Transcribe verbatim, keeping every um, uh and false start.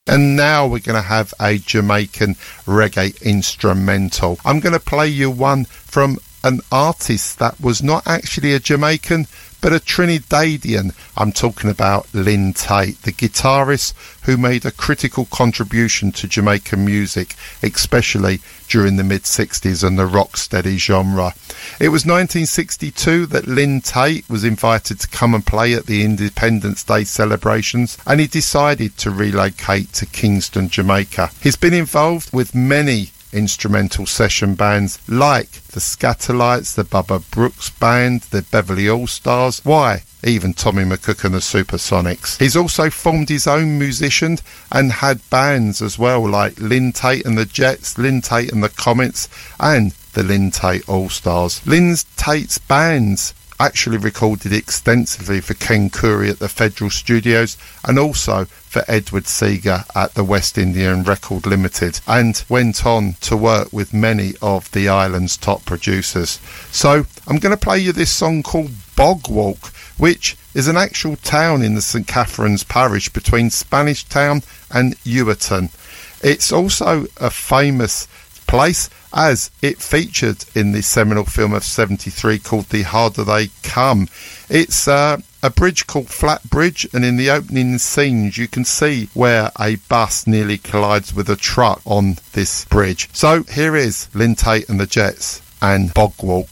And now we're going to have a Jamaican reggae instrumental. I'm going to play you one from an artist that was not actually a Jamaican, but a Trinidadian. I'm talking about Lynn Taitt, the guitarist who made a critical contribution to Jamaican music, especially during the mid-sixties and the rocksteady genre. It was nineteen sixty-two that Lynn Taitt was invited to come and play at the Independence Day celebrations, and he decided to relocate to Kingston, Jamaica. He's been involved with many instrumental session bands like the Scatterlights, the Bubba Brooks Band, the Beverly All-Stars, why, even Tommy McCook and the Supersonics. He's also formed his own musician and had bands as well like Lynn Taitt and the Jets, Lynn Taitt and the Comets, and the Lynn Taitt All-Stars. Lynn Taitt's bands actually recorded extensively for Ken Curry at the Federal Studios and also for Edward Seeger at the West Indian Record Limited, and went on to work with many of the island's top producers. So I'm going to play you this song called Bogwalk, which is an actual town in the St Catherine's parish between Spanish Town and Ewerton. It's also a famous place as it featured in the seminal film of seventy-three called The Harder They Come. It's uh, a bridge called Flat Bridge, and in the opening scenes you can see where a bus nearly collides with a truck on this bridge. So here is Lynn Taitt and the Jets and Bogwalk.